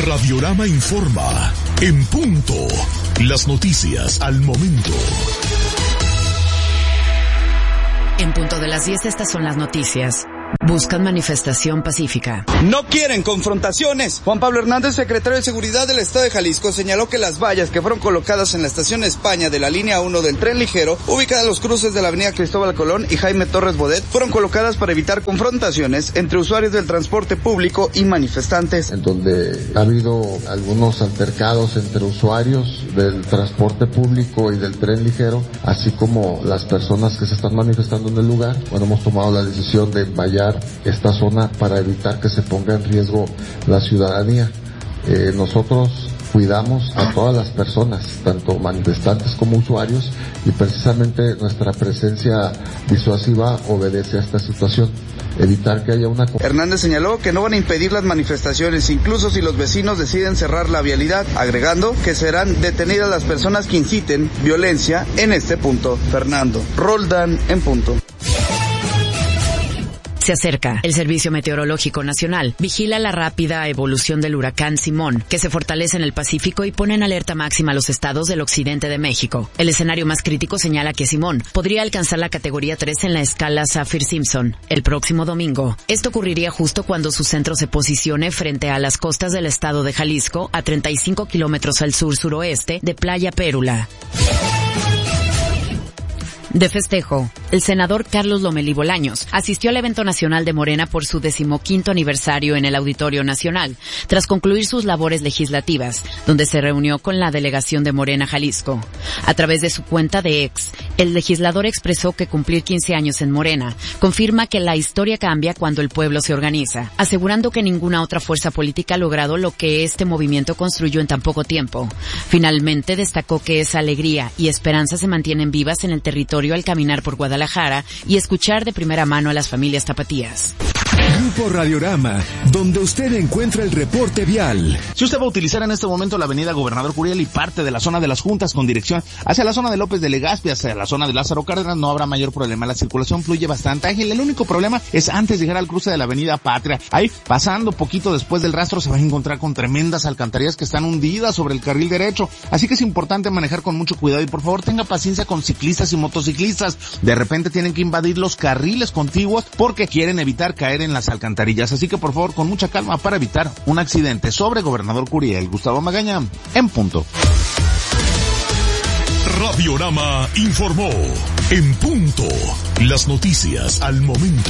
Radiorama informa. En punto. Las noticias al momento. En punto de las 10, estas son las noticias. Buscan manifestación pacífica. No quieren confrontaciones. Juan Pablo Hernández, secretario de Seguridad del Estado de Jalisco, señaló que las vallas que fueron colocadas en la estación España de la línea 1 del tren ligero, ubicada en los cruces de la avenida Cristóbal Colón y Jaime Torres Bodet, fueron colocadas para evitar confrontaciones entre usuarios del transporte público y manifestantes. En donde ha habido algunos altercados entre usuarios del transporte público y del tren ligero, así como las personas que se están manifestando en el lugar. Bueno, hemos tomado la decisión de vallar esta zona para evitar que se ponga en riesgo la ciudadanía. Nosotros cuidamos a todas las personas, tanto manifestantes como usuarios, y precisamente nuestra presencia disuasiva obedece a esta situación. Evitar que haya una... Hernández señaló que no van a impedir las manifestaciones, incluso si los vecinos deciden cerrar la vialidad, agregando que serán detenidas las personas que inciten violencia en este punto. Fernando Roldán, en punto. Se acerca. El Servicio Meteorológico Nacional vigila la rápida evolución del huracán Simón, que se fortalece en el Pacífico y pone en alerta máxima a los estados del occidente de México. El escenario más crítico señala que Simón podría alcanzar la categoría 3 en la escala Saffir-Simpson el próximo domingo. Esto ocurriría justo cuando su centro se posicione frente a las costas del estado de Jalisco, a 35 kilómetros al sur-suroeste de Playa Pérula. De festejo, el senador Carlos Lomelí Bolaños asistió al evento nacional de Morena por su 15º aniversario en el Auditorio Nacional, tras concluir sus labores legislativas, donde se reunió con la delegación de Morena Jalisco. A través de su cuenta de X, el legislador expresó que cumplir 15 años en Morena confirma que la historia cambia cuando el pueblo se organiza, asegurando que ninguna otra fuerza política ha logrado lo que este movimiento construyó en tan poco tiempo. Finalmente destacó que esa alegría y esperanza se mantienen vivas en el territorio al caminar por Guadalajara y escuchar de primera mano a las familias tapatías. Grupo Radiorama, donde usted encuentra el reporte vial. Si usted va a utilizar en este momento la avenida Gobernador Curiel y parte de la zona de las Juntas con dirección hacia la zona de López de Legazpi, hacia la zona de Lázaro Cárdenas, no habrá mayor problema. La circulación fluye bastante ágil. El único problema es antes de llegar al cruce de la avenida Patria. Ahí, pasando poquito después del rastro, se va a encontrar con tremendas alcantarillas que están hundidas sobre el carril derecho. Así que es importante manejar con mucho cuidado y por favor tenga paciencia con ciclistas y motociclistas. De repente tienen que invadir los carriles contiguos porque quieren evitar caer en las alcantarillas. Así que por favor con mucha calma para evitar un accidente. Sobre Gobernador Curiel, Gustavo Magaña, en punto. Radiorama informó. En punto. Las noticias al momento.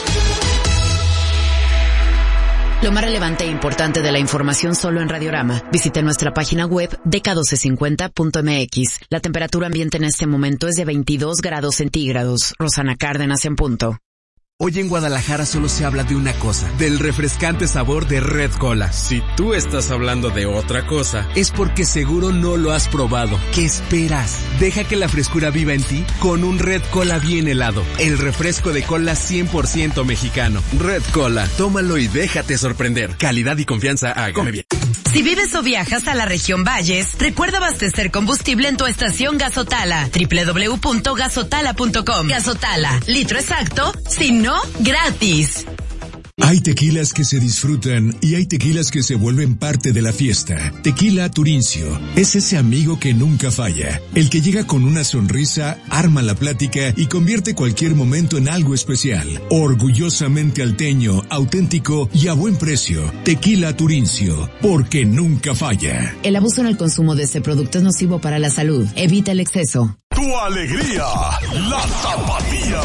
Lo más relevante e importante de la información solo en Radiorama. Visite nuestra página web dk1250.mx. La temperatura ambiente en este momento es de 22 grados centígrados. Rosana Cárdenas, en punto. Hoy en Guadalajara solo se habla de una cosa, del refrescante sabor de Red Cola. Si tú estás hablando de otra cosa, es porque seguro no lo has probado. ¿Qué esperas? Deja que la frescura viva en ti con un Red Cola bien helado. El refresco de cola 100% mexicano. Red Cola, tómalo y déjate sorprender. Calidad y confianza a Come Bien. Si vives o viajas a la región Valles, recuerda abastecer combustible en tu estación Gasotala. www.gasotala.com. Gasotala, litro exacto, si no, gratis. Hay tequilas que se disfrutan y hay tequilas que se vuelven parte de la fiesta. Tequila Turincio es ese amigo que nunca falla, el que llega con una sonrisa, arma la plática y convierte cualquier momento en algo especial. Orgullosamente alteño, auténtico y a buen precio. Tequila Turincio, porque nunca falla. El abuso en el consumo de este producto es nocivo para la salud. Evita el exceso. Tu alegría, la Tapatía.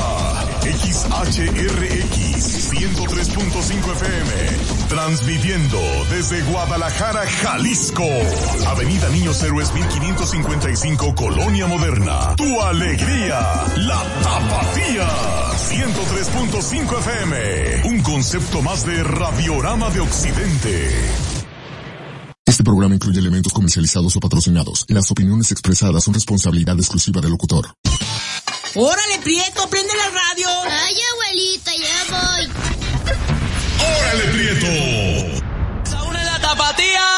XHRX 103.5 FM, transmitiendo desde Guadalajara, Jalisco. Avenida Niños Héroes 1555, Colonia Moderna. Tu alegría, la Tapatía. 103.5 FM, un concepto más de Radiorama de Occidente. Este programa incluye elementos comercializados o patrocinados. Las opiniones expresadas son responsabilidad exclusiva del locutor. ¡Órale, Prieto, prende la radio! Ay, abuelita, ya voy. ¡Órale, Prieto! ¡Saúl en la Tapatía!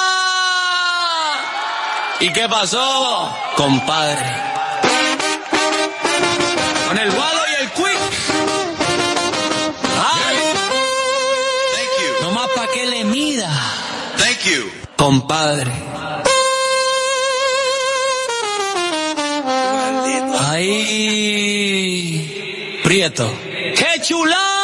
¿Y qué pasó, compadre? Con el Guado y el Quick. ¡Ay! Thank you. Nomás pa' que le mida. Thank you. compadre. Ahí, Prieto. ¡Qué chula!